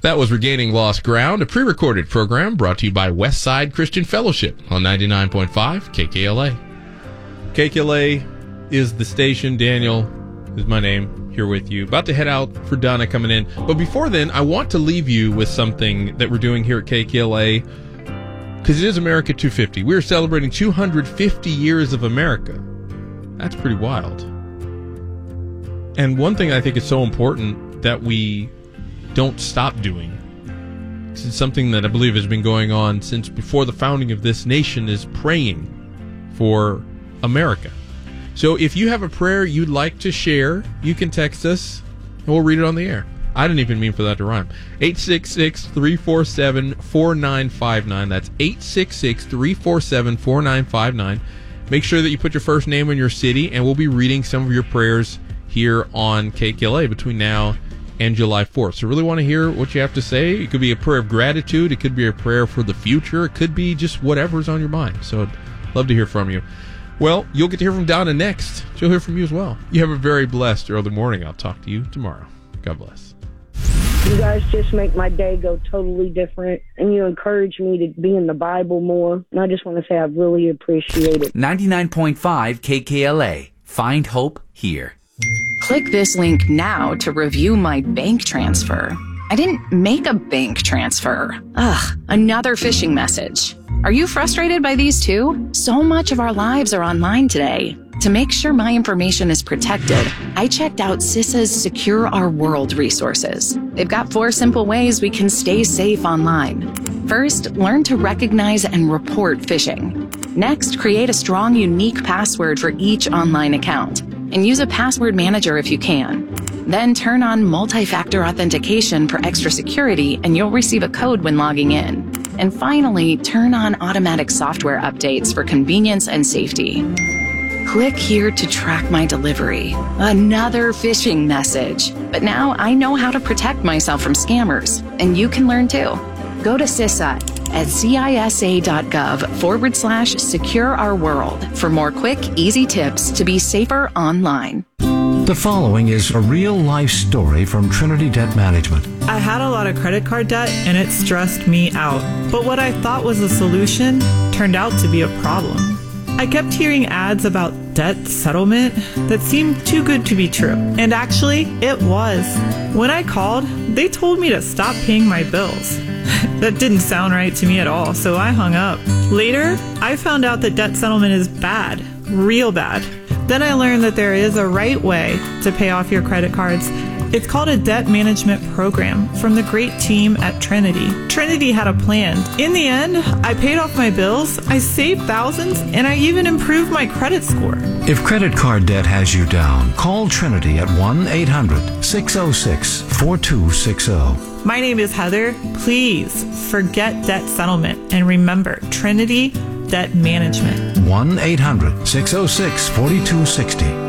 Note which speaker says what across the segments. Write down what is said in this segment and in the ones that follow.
Speaker 1: That was Regaining Lost Ground, a pre-recorded program brought to you by Westside Christian Fellowship on 99.5 KKLA. KKLA is the station. Daniel is my name, here with you. About to head out for Donna coming in. But before then, I want to leave you with something that we're doing here at KKLA, because it is America 250. We are celebrating 250 years of America. That's pretty wild. And one thing I think is so important that we don't stop doing, it's something that I believe has been going on since before the founding of this nation, is praying for America. So if you have a prayer you'd like to share, you can text us and we'll read it on the air. I didn't even mean for that to rhyme. 866-347-4959. That's 866-347-4959. Make sure that you put your first name and your city, and we'll be reading some of your prayers here on KKLA between now and July 4th. So really want to hear what you have to say. It could be a prayer of gratitude. It could be a prayer for the future. It could be just whatever's on your mind. So I'd love to hear from you. Well, you'll get to hear from Donna next. She'll hear from you as well. You have a very blessed early morning. I'll talk to you tomorrow. God bless.
Speaker 2: You guys just make my day go totally different, and you encourage me to be in the Bible more. And I just want to say I really appreciate it.
Speaker 3: 99.5 KKLA. Find hope here.
Speaker 4: Click this link now to review my bank transfer. I didn't make a bank transfer. Ugh, another phishing message. Are you frustrated by these too? So much of our lives are online today. To make sure my information is protected, I checked out CISA's Secure Our World resources. They've got 4 simple ways we can stay safe online. First, learn to recognize and report phishing. Next, create a strong, unique password for each online account, and use a password manager if you can. Then turn on multi-factor authentication for extra security, and you'll receive a code when logging in. And finally, turn on automatic software updates for convenience and safety. Click here to track my delivery. Another phishing message. But now I know how to protect myself from scammers, and you can learn too. Go to CISA at cisa.gov/Secure Our World for more quick, easy tips to be safer online.
Speaker 5: The following is a real-life story from Trinity Debt Management.
Speaker 6: I had a lot of credit card debt and it stressed me out. But what I thought was a solution turned out to be a problem. I kept hearing ads about debt settlement that seemed too good to be true. And actually, it was. When I called, they told me to stop paying my bills. That didn't sound right to me at all, so I hung up. Later, I found out that debt settlement is bad, real bad. Then I learned that there is a right way to pay off your credit cards. It's called a debt management program from the great team at Trinity. Trinity had a plan. In the end, I paid off my bills, I saved thousands, and I even improved my credit score.
Speaker 5: If credit card debt has you down, call Trinity at 1-800-606-4260.
Speaker 6: My name is Heather. Please forget debt settlement and remember Trinity Debt Management.
Speaker 5: 1-800-606-4260.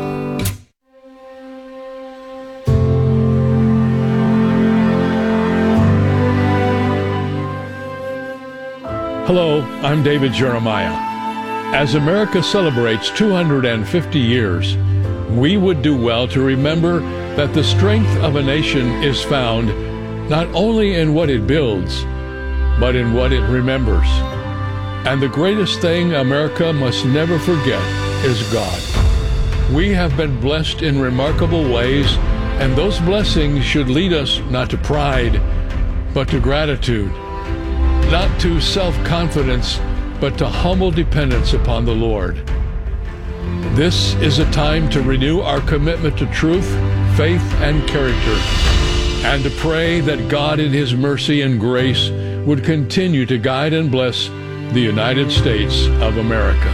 Speaker 7: Hello, I'm David Jeremiah. As America celebrates 250 years, we would do well to remember that the strength of a nation is found not only in what it builds, but in what it remembers. And the greatest thing America must never forget is God. We have been blessed in remarkable ways, and those blessings should lead us not to pride, but to gratitude, not to self-confidence, but to humble dependence upon the Lord. This is a time to renew our commitment to truth, faith, and character, and to pray that God in His mercy and grace would continue to guide and bless the United States of America.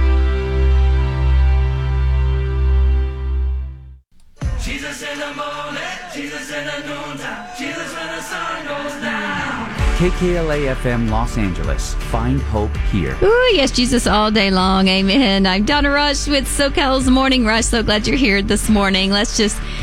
Speaker 8: Jesus in the morning, Jesus in the noontime, Jesus when the sun goes down.
Speaker 3: KKLA FM Los Angeles. Find hope here.
Speaker 9: Ooh, yes, Jesus all day long. Amen. I'm Donna Rush with SoCal's Morning Rush. So glad you're here this morning. Let's just